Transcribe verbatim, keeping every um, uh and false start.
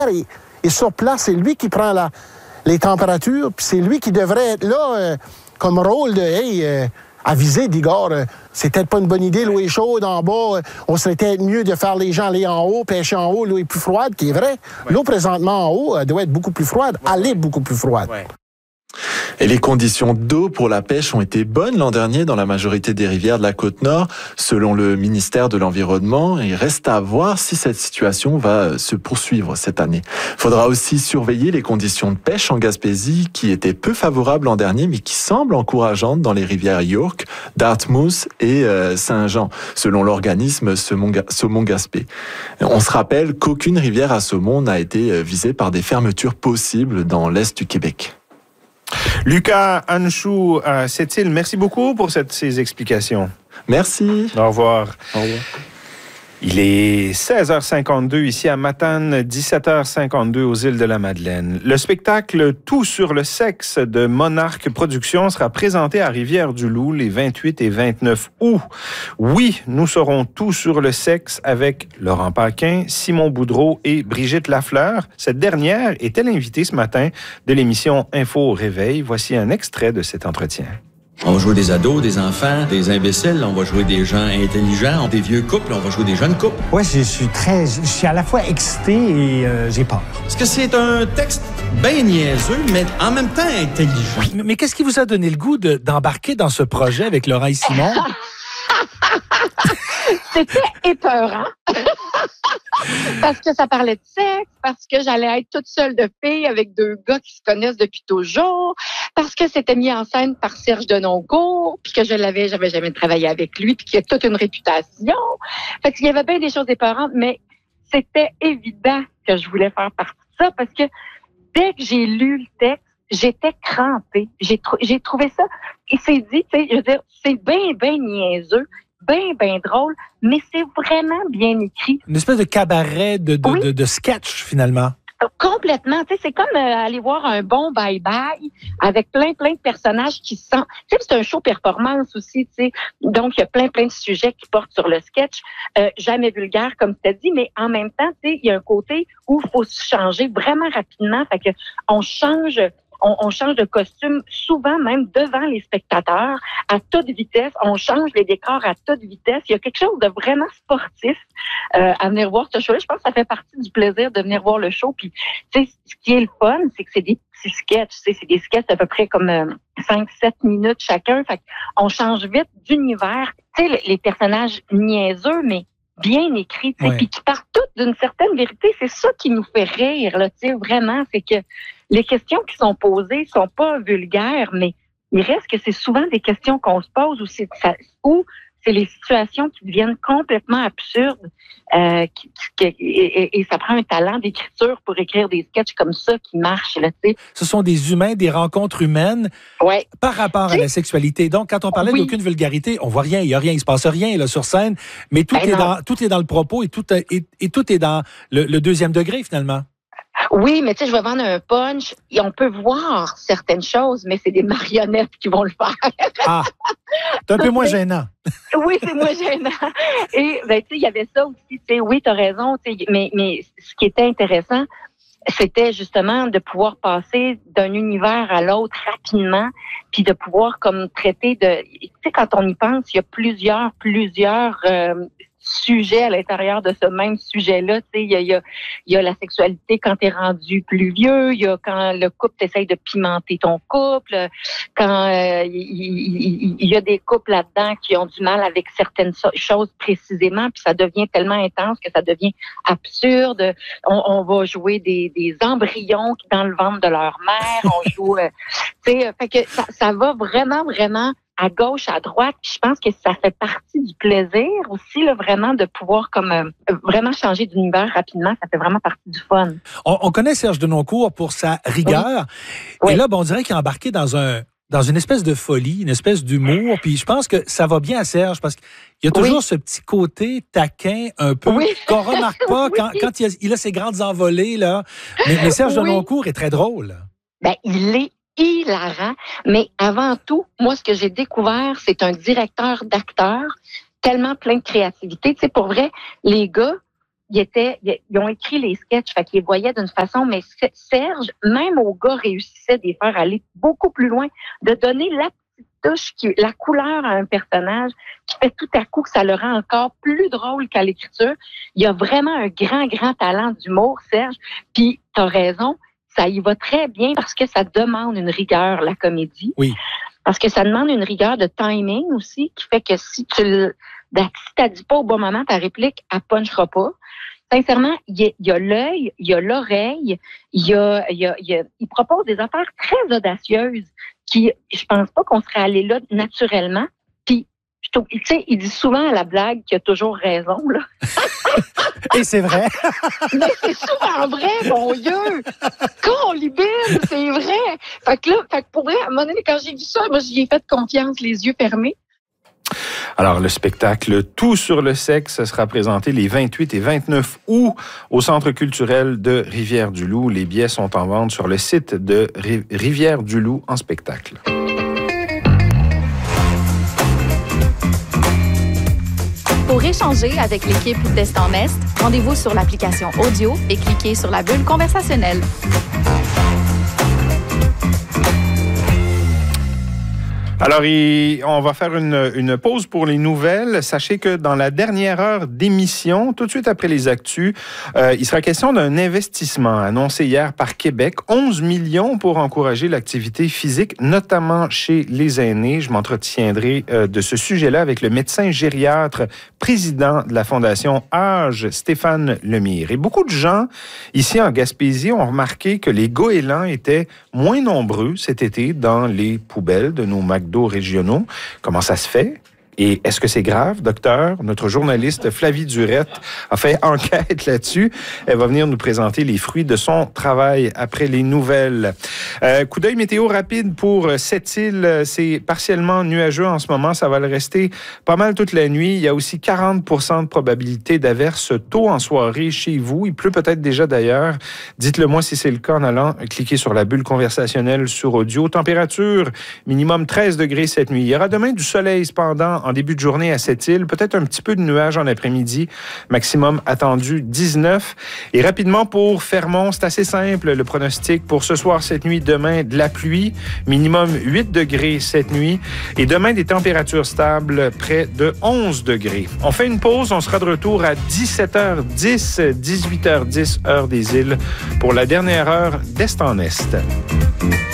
est, est sur place, c'est lui qui prend la, les températures, puis c'est lui qui devrait être là euh, comme rôle de, hey, euh, aviser d'Igor, euh, c'est peut-être pas une bonne idée, l'eau est chaude en bas, euh, on serait peut-être mieux de faire les gens aller en haut, pêcher en haut, l'eau est plus froide, qui est vrai. Ouais. L'eau présentement en haut, elle doit être beaucoup plus froide, ouais, elle ouais. est beaucoup plus froide. Ouais. Et les conditions d'eau pour la pêche ont été bonnes l'an dernier dans la majorité des rivières de la Côte-Nord, selon le ministère de l'Environnement. Il reste à voir si cette situation va se poursuivre cette année. Il faudra aussi surveiller les conditions de pêche en Gaspésie, qui étaient peu favorables l'an dernier, mais qui semblent encourageantes dans les rivières York, Dartmouth et euh, Saint-Jean, selon l'organisme Saumon Gaspé. On se rappelle qu'aucune rivière à saumon n'a été visée par des fermetures possibles dans l'est du Québec. Lucas Anchou à Sept-Îles, merci beaucoup pour cette, ces explications. Merci. Au revoir. Au revoir. Il est seize heures cinquante-deux ici à Matane, dix-sept heures cinquante-deux aux îles de la Madeleine. Le spectacle Tout sur le sexe de Monarque Productions sera présenté à Rivière-du-Loup les vingt-huit et vingt-neuf août. Oui, nous saurons tout sur le sexe avec Laurent Paquin, Simon Boudreau et Brigitte Lafleur. Cette dernière était l'invitée ce matin de l'émission Info au réveil. Voici un extrait de cet entretien. On va jouer des ados, des enfants, des imbéciles, on va jouer des gens intelligents, des vieux couples, on va jouer des jeunes couples. Oui, je suis très... Je suis à la fois excité et euh, j'ai peur. Parce que c'est un texte bien niaiseux, mais en même temps intelligent. Mais, mais qu'est-ce qui vous a donné le goût de, d'embarquer dans ce projet avec Laurent et Simon? C'était épeurant. Parce que ça parlait de sexe, parce que j'allais être toute seule de fille avec deux gars qui se connaissent depuis toujours, parce que c'était mis en scène par Serge Denoncourt, puis que je l'avais, j'avais jamais travaillé avec lui, puis qu'il a toute une réputation. Fait qu'il y avait bien des choses épeurantes, mais c'était évident que je voulais faire partie de ça, parce que dès que j'ai lu le texte, j'étais crampée. J'ai, tr- j'ai trouvé ça, il s'est dit, tu sais, je veux dire, c'est bien, bien niaiseux, bien, bien drôle, mais c'est vraiment bien écrit. Une espèce de cabaret, de, de, oui. de, de sketch, finalement. Complètement. Tu sais, c'est comme euh, aller voir un bon bye-bye avec plein, plein de personnages qui sont... Tu sais, c'est un show performance aussi, tu sais. Donc, il y a plein, plein de sujets qui portent sur le sketch. Euh, jamais vulgaire, comme tu as dit, mais en même temps, tu sais, il y a un côté où il faut se changer vraiment rapidement. Fait que on change... On, on change de costume souvent même devant les spectateurs à toute vitesse. On change les décors à toute vitesse. Il y a quelque chose de vraiment sportif euh, à venir voir ce show-là. Je pense que ça fait partie du plaisir de venir voir le show. Puis, tu sais, ce qui est le fun, c'est que c'est des petits sketchs. Tu sais, c'est des sketchs d'à peu près comme euh, cinq sept minutes chacun. Fait qu'on change vite d'univers. Tu sais, les, les personnages niaiseux, mais bien écrits, tu sais, ouais. Puis qui partent toutes d'une certaine vérité. C'est ça qui nous fait rire, là, tu sais, vraiment. C'est que les questions qui sont posées sont pas vulgaires, mais il reste que c'est souvent des questions qu'on se pose ou c'est, ça, ou c'est les situations qui deviennent complètement absurdes euh, qui, qui, et, et, et ça prend un talent d'écriture pour écrire des sketchs comme ça qui marchent, là, tu sais. Ce sont des humains, des rencontres humaines ouais. par rapport à la sexualité. Donc, quand on parlait oui. d'aucune vulgarité, on voit rien, il y a rien, il se passe rien là sur scène, mais tout ben est dans tout est dans le propos et tout et, et tout est dans le, le deuxième degré finalement. Oui, mais tu sais, je vais vendre un punch et on peut voir certaines choses, mais c'est des marionnettes qui vont le faire. Ah, c'est un peu moins gênant. Oui, c'est moins gênant. Et ben, tu sais, il y avait ça aussi. Tu sais, oui, t'as raison. Tu sais, mais mais ce qui était intéressant, c'était justement de pouvoir passer d'un univers à l'autre rapidement, puis de pouvoir comme traiter de. Tu sais, quand on y pense, il y a plusieurs, plusieurs. Euh, sujet à l'intérieur de ce même sujet-là. Tu sais, il y a, il y a, il y a la sexualité quand t'es rendu plus vieux, il y a quand le couple t'essaye de pimenter ton couple, quand euh, il, il, il y a des couples là-dedans qui ont du mal avec certaines choses précisément, puis ça devient tellement intense que ça devient absurde. On, on va jouer des, des embryons dans le ventre de leur mère, on joue... Euh, tu sais, fait que ça, ça va vraiment, vraiment à gauche, à droite. Puis je pense que ça fait partie du plaisir aussi, là, vraiment, de pouvoir comme euh, vraiment changer d'univers rapidement. Ça fait vraiment partie du fun. On, on connaît Serge Denoncourt pour sa rigueur. Oui. Et oui. là, bon, on dirait qu'il est embarqué dans un dans une espèce de folie, une espèce d'humour. Puis je pense que ça va bien à Serge parce qu'il y a toujours oui. ce petit côté taquin un peu oui. qu'on remarque pas oui. quand, quand il, a, il a ses grandes envolées, là. Mais, mais Serge oui. Denoncourt est très drôle. Ben, il est hilarant, mais avant tout, moi, ce que j'ai découvert, c'est un directeur d'acteurs tellement plein de créativité. Tu sais, pour vrai, les gars, ils étaient, ils ont écrit les sketchs, fait qu'ils les voyaient d'une façon, mais Serge, même au gars, réussissait de les faire aller beaucoup plus loin, de donner la petite touche, qui, la couleur à un personnage, qui fait tout à coup que ça le rend encore plus drôle qu'à l'écriture. Il a vraiment un grand, grand talent d'humour, Serge. Puis, t'as raison, ça y va très bien parce que ça demande une rigueur, la comédie. Oui. Parce que ça demande une rigueur de timing aussi, qui fait que si tu le, ben, si t'as dit pas au bon moment ta réplique, elle punchera pas. Sincèrement, il y a, il y a l'œil, il y a l'oreille, il y a, il y a, il y a, il propose des affaires très audacieuses qui, je pense pas qu'on serait allé là naturellement. Puis, tu sais, il dit souvent à la blague qu'il a toujours raison, là. Et c'est vrai. Mais c'est souvent vrai, mon Dieu! Qu'on libère, c'est vrai! Fait que là, fait que pour vrai, à un moment donné, quand j'ai vu ça, moi, j'y ai fait confiance, les yeux fermés. Alors, le spectacle Tout sur le sexe sera présenté les vingt-huit et vingt-neuf août au Centre culturel de Rivière-du-Loup. Les billets sont en vente sur le site de Rivière-du-Loup en spectacle. Pour échanger avec l'équipe d'Est en Est, rendez-vous sur l'application audio et cliquez sur la bulle conversationnelle. Alors, on va faire une, une pause pour les nouvelles. Sachez que dans la dernière heure d'émission, tout de suite après les actus, euh, il sera question d'un investissement annoncé hier par Québec. onze millions pour encourager l'activité physique, notamment chez les aînés. Je m'entretiendrai euh, de ce sujet-là avec le médecin gériatre, président de la Fondation Âge, Stéphane Lemire. Et beaucoup de gens ici en Gaspésie ont remarqué que les goélands étaient moins nombreux cet été dans les poubelles de nos McDo régionaux. Comment ça se fait? Et est-ce que c'est grave, docteur? Notre journaliste Flavie Durette a fait enquête là-dessus. Elle va venir nous présenter les fruits de son travail après les nouvelles. Euh, coup d'œil météo rapide pour cette île. C'est partiellement nuageux en ce moment. Ça va le rester pas mal toute la nuit. Il y a aussi quarante pour cent de probabilité d'averse tôt en soirée chez vous. Il pleut peut-être déjà d'ailleurs. Dites-le moi si c'est le cas en allant cliquer sur la bulle conversationnelle sur audio. Température minimum treize degrés cette nuit. Il y aura demain du soleil cependant en début de journée à cette île. Peut-être un petit peu de nuages en après-midi. Maximum attendu dix-neuf. Et rapidement pour Fermont, c'est assez simple. Le pronostic pour ce soir, cette nuit, demain, de la pluie. Minimum huit degrés cette nuit. Et demain, des températures stables près de onze degrés. On fait une pause. On sera de retour à dix-sept heures dix, dix-huit heures dix, heure des îles, pour la dernière heure d'Est en Est.